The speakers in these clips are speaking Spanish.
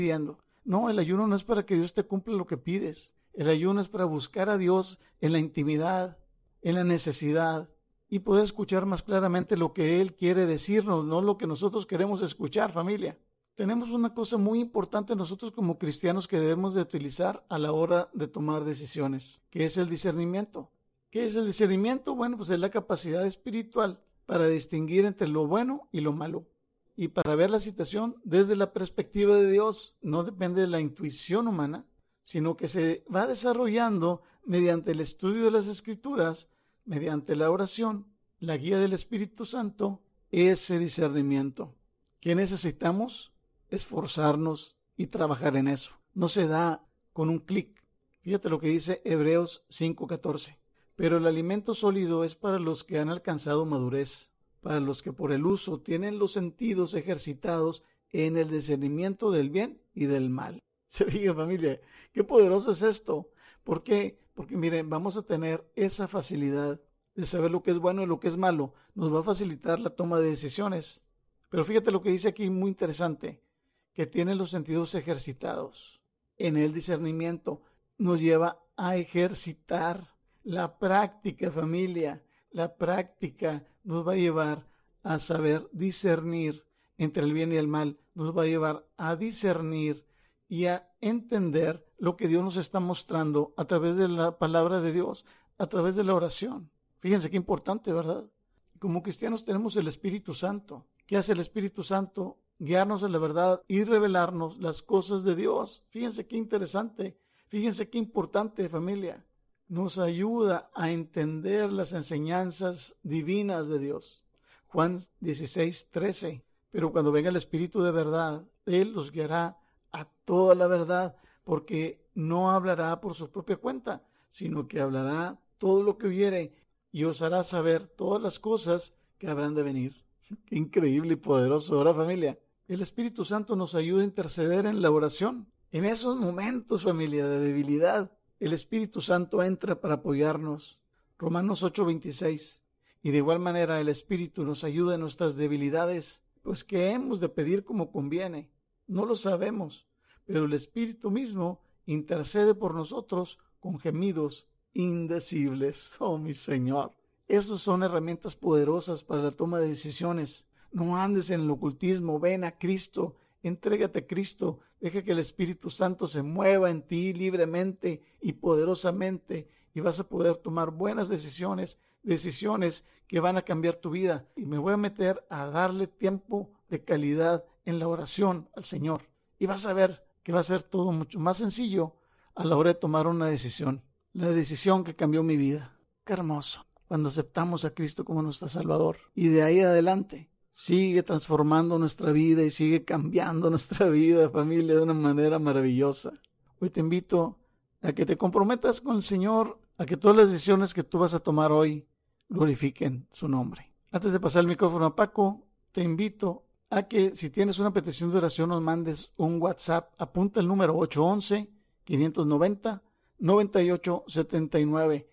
pidiendo. No, el ayuno no es para que Dios te cumpla lo que pides. El ayuno es para buscar a Dios en la intimidad, en la necesidad, y poder escuchar más claramente lo que Él quiere decirnos, no lo que nosotros queremos escuchar, familia. Tenemos una cosa muy importante nosotros como cristianos que debemos de utilizar a la hora de tomar decisiones, que es el discernimiento. ¿Qué es el discernimiento? Bueno, pues es la capacidad espiritual para distinguir entre lo bueno y lo malo, y para ver la situación desde la perspectiva de Dios. No depende de la intuición humana, sino que se va desarrollando mediante el estudio de las Escrituras, mediante la oración, la guía del Espíritu Santo, ese discernimiento. ¿Qué necesitamos? Esforzarnos y trabajar en eso. No se da con un clic. Fíjate lo que dice Hebreos 5:14. Pero el alimento sólido es para los que han alcanzado madurez, para los que por el uso tienen los sentidos ejercitados en el discernimiento del bien y del mal. Se fija, familia, qué poderoso es esto. ¿Por qué? Porque miren, vamos a tener esa facilidad de saber lo que es bueno y lo que es malo. Nos va a facilitar la toma de decisiones. Pero fíjate lo que dice aquí, muy interesante, que tiene los sentidos ejercitados. En el discernimiento nos lleva a ejercitar la práctica, familia. La práctica nos va a llevar a saber discernir entre el bien y el mal. Nos va a llevar a discernir y a entender lo que Dios nos está mostrando a través de la palabra de Dios, a través de la oración. Fíjense qué importante, ¿verdad? Como cristianos tenemos el Espíritu Santo. ¿Qué hace el Espíritu Santo? Guiarnos en la verdad y revelarnos las cosas de Dios. Fíjense qué interesante, fíjense qué importante, familia. Nos ayuda a entender las enseñanzas divinas de Dios. Juan 16:13. Pero cuando venga el Espíritu de verdad, Él los guiará a toda la verdad, porque no hablará por su propia cuenta, sino que hablará todo lo que oyere y os hará saber todas las cosas que habrán de venir. Qué increíble y poderoso, ¿verdad, familia? El Espíritu Santo nos ayuda a interceder en la oración. En esos momentos, familia, de debilidad, el Espíritu Santo entra para apoyarnos. Romanos 8:26. Y de igual manera el Espíritu nos ayuda en nuestras debilidades, pues que hemos de pedir como conviene. No lo sabemos, pero el Espíritu mismo intercede por nosotros con gemidos indecibles. Oh, mi Señor. Estas son herramientas poderosas para la toma de decisiones. No andes en el ocultismo, ven a Cristo, entrégate a Cristo, deja que el Espíritu Santo se mueva en ti libremente y poderosamente y vas a poder tomar buenas decisiones que van a cambiar tu vida. Y me voy a meter a darle tiempo de calidad en la oración al Señor. Y vas a ver que va a ser todo mucho más sencillo a la hora de tomar una decisión. La decisión que cambió mi vida. Qué hermoso. Cuando aceptamos a Cristo como nuestro Salvador. Y de ahí adelante sigue transformando nuestra vida y sigue cambiando nuestra vida, familia, de una manera maravillosa. Hoy te invito a que te comprometas con el Señor, a que todas las decisiones que tú vas a tomar hoy glorifiquen su nombre. Antes de pasar el micrófono a Paco, te invito a que si tienes una petición de oración nos mandes un WhatsApp. Apunta el número 811-590-9879.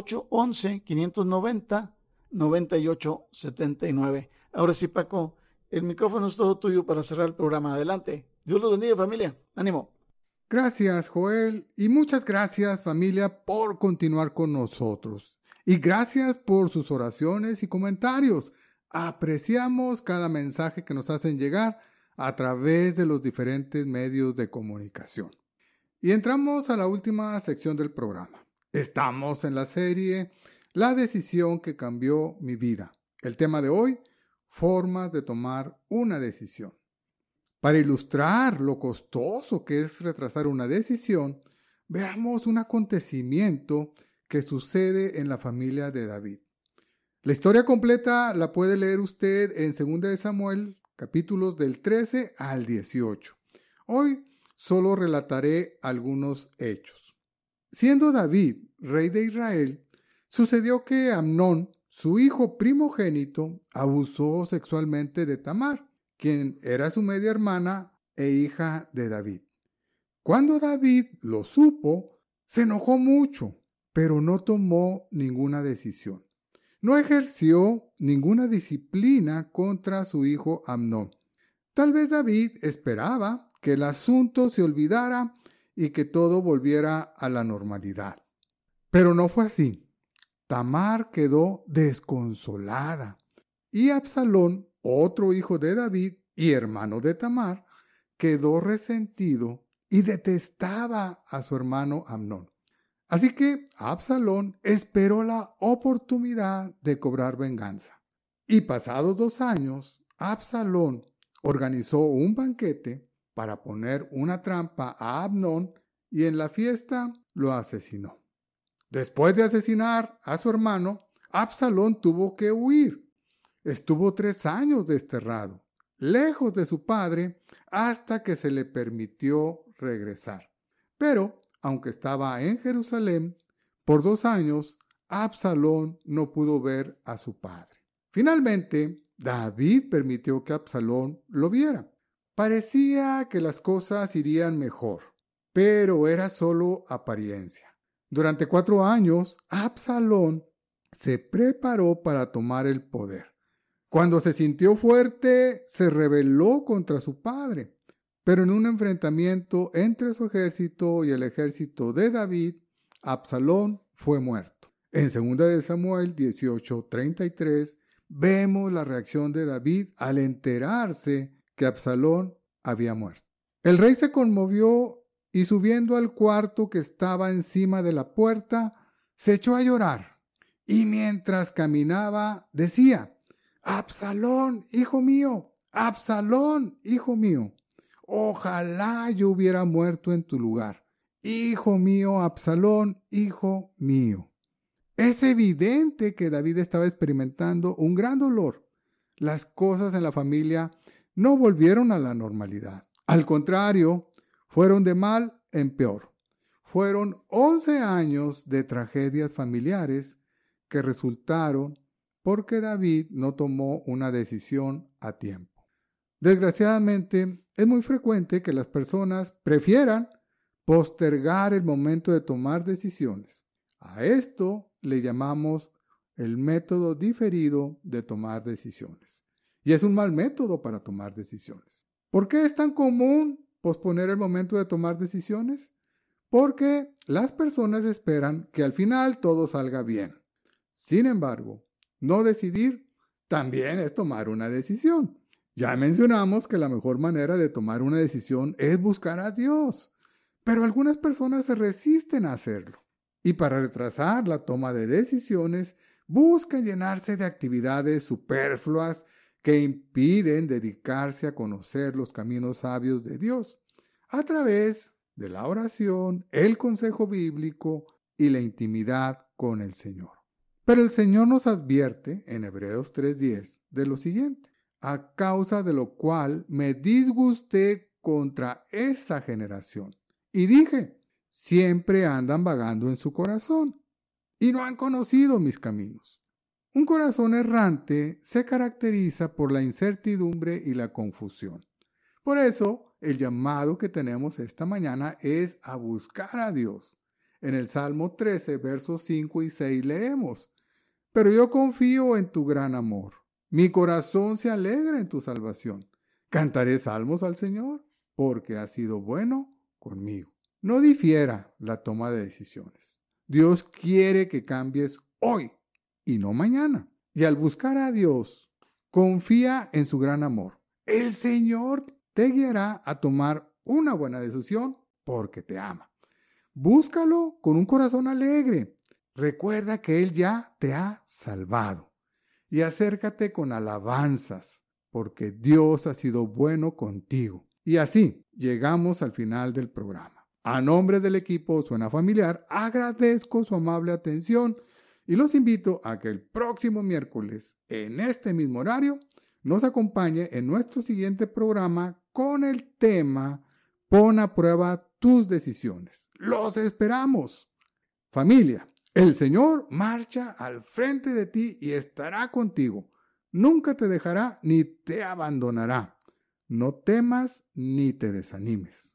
811-590-9879. Ahora sí, Paco, el micrófono es todo tuyo para cerrar el programa. Adelante. Dios los bendiga, familia. Ánimo. Gracias, Joel, y muchas gracias, familia, por continuar con nosotros. Y gracias por sus oraciones y comentarios. Apreciamos cada mensaje que nos hacen llegar a través de los diferentes medios de comunicación. Y entramos a la última sección del programa. Estamos en la serie La decisión que cambió mi vida. El tema de hoy, formas de tomar una decisión. Para ilustrar lo costoso que es retrasar una decisión, veamos un acontecimiento que sucede en la familia de David. La historia completa la puede leer usted en 2 de Samuel, capítulos del 13 al 18. Hoy solo relataré algunos hechos. Siendo David rey de Israel, sucedió que Amnón, su hijo primogénito, abusó sexualmente de Tamar, quien era su media hermana e hija de David. Cuando David lo supo, se enojó mucho, pero no tomó ninguna decisión. No ejerció ninguna disciplina contra su hijo Amnón. Tal vez David esperaba que el asunto se olvidara y que todo volviera a la normalidad. Pero no fue así. Tamar quedó desconsolada y Absalón, otro hijo de David y hermano de Tamar, quedó resentido y detestaba a su hermano Amnón. Así que Absalón esperó la oportunidad de cobrar venganza. Y pasados 2 años, Absalón organizó un banquete para poner una trampa a Amnón y en la fiesta lo asesinó. Después de asesinar a su hermano, Absalón tuvo que huir. Estuvo 3 años desterrado, lejos de su padre, hasta que se le permitió regresar. Pero, aunque estaba en Jerusalén, por 2 años, Absalón no pudo ver a su padre. Finalmente, David permitió que Absalón lo viera. Parecía que las cosas irían mejor, pero era solo apariencia. Durante 4 años, Absalón se preparó para tomar el poder. Cuando se sintió fuerte, se rebeló contra su padre. Pero en un enfrentamiento entre su ejército y el ejército de David, Absalón fue muerto. En 2 Samuel 18:33 vemos la reacción de David al enterarse que Absalón había muerto. El rey se conmovió y subiendo al cuarto que estaba encima de la puerta, se echó a llorar. Y mientras caminaba, decía: Absalón, hijo mío, Absalón, hijo mío, ojalá yo hubiera muerto en tu lugar. Hijo mío, Absalón, hijo mío. Es evidente que David estaba experimentando un gran dolor. Las cosas en la familia no volvieron a la normalidad. Al contrario, fueron de mal en peor. Fueron 11 años de tragedias familiares que resultaron porque David no tomó una decisión a tiempo. Desgraciadamente, es muy frecuente que las personas prefieran postergar el momento de tomar decisiones. A esto le llamamos el método diferido de tomar decisiones. Y es un mal método para tomar decisiones. ¿Por qué es tan común posponer el momento de tomar decisiones? Porque las personas esperan que al final todo salga bien. Sin embargo, no decidir también es tomar una decisión. Ya mencionamos que la mejor manera de tomar una decisión es buscar a Dios, pero algunas personas se resisten a hacerlo. Y para retrasar la toma de decisiones, buscan llenarse de actividades superfluas que impiden dedicarse a conocer los caminos sabios de Dios a través de la oración, el consejo bíblico y la intimidad con el Señor. Pero el Señor nos advierte en Hebreos 3:10 de lo siguiente: a causa de lo cual me disgusté contra esa generación y dije: siempre andan vagando en su corazón y no han conocido mis caminos. Un corazón errante se caracteriza por la incertidumbre y la confusión. Por eso, el llamado que tenemos esta mañana es a buscar a Dios. En el Salmo 13, versos 5 y 6 leemos: pero yo confío en tu gran amor. Mi corazón se alegra en tu salvación. Cantaré salmos al Señor, porque ha sido bueno conmigo. No difiera la toma de decisiones. Dios quiere que cambies hoy y no mañana. Y al buscar a Dios, confía en su gran amor. El Señor te guiará a tomar una buena decisión porque te ama. Búscalo con un corazón alegre. Recuerda que Él ya te ha salvado. Y acércate con alabanzas, porque Dios ha sido bueno contigo. Y así llegamos al final del programa. A nombre del equipo Suena Familiar, agradezco su amable atención y los invito a que el próximo miércoles, en este mismo horario, nos acompañe en nuestro siguiente programa con el tema Pon a prueba tus decisiones. ¡Los esperamos! Familia, el Señor marcha al frente de ti y estará contigo. Nunca te dejará ni te abandonará. No temas ni te desanimes.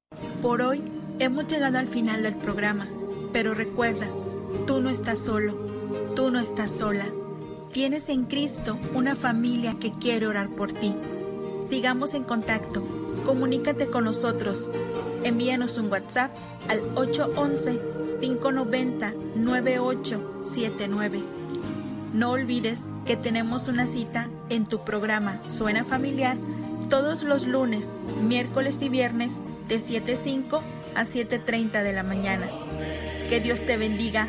Por hoy hemos llegado al final del programa, pero recuerda, tú no estás solo, tú no estás sola. Tienes en Cristo una familia que quiere orar por ti. Sigamos en contacto. Comunícate con nosotros. Envíanos un WhatsApp al 811-590-9879. No olvides que tenemos una cita en tu programa Suena Familiar todos los lunes, miércoles y viernes de 7:05 a 7:30 de la mañana. Que Dios te bendiga